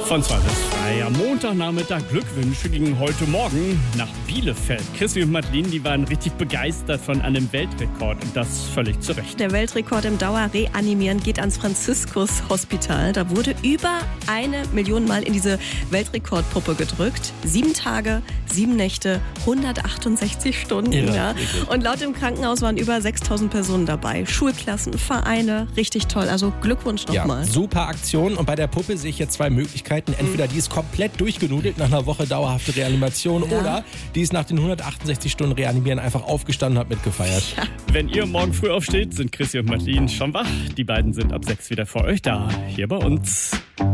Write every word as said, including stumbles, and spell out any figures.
Von zwei bis drei am Montagnachmittag. Glückwünsche gingen heute Morgen nach Bielefeld. Chrissy und Madeline, die waren richtig begeistert von einem Weltrekord und das völlig zu Recht. Der Weltrekord im Dauerreanimieren geht ans Franziskus-Hospital. Da wurde über eine Million Mal in diese Weltrekordpuppe gedrückt. Sieben Tage, sieben Nächte, hundertachtundsechzig Stunden. Irre, Ja. irre. Und laut dem Krankenhaus waren über sechstausend Personen dabei. Schulklassen, Vereine, richtig toll. Also Glückwunsch nochmal. Ja, super Aktion. Und bei der Puppe sehe ich jetzt zwei Möglichkeiten. Entweder die ist komplett durchgenudelt nach einer Woche dauerhafte Reanimation Ja. oder die ist nach den hundertachtundsechzig Stunden Reanimieren einfach aufgestanden und hat mitgefeiert. Ja. Wenn ihr morgen früh aufsteht, sind Chrissy und Madeline schon wach. Die beiden sind ab sechs wieder für euch da, hier bei uns.